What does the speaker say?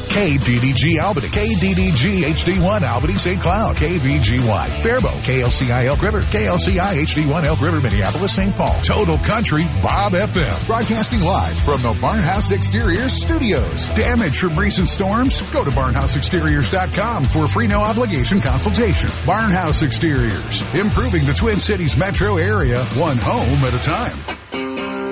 KDDG Albany, KDDG HD1 Albany St. Cloud, KVGY Faribault, KLCI Elk River, KLCI HD1 Elk River Minneapolis St. Paul, Total Country Bob FM. Broadcasting live from the Barnhouse Exteriors studios. Damage from recent storms? Go to barnhouseexteriors.com for a free no obligation consultation. Barnhouse Exteriors, improving the Twin Cities metro area one home at a time.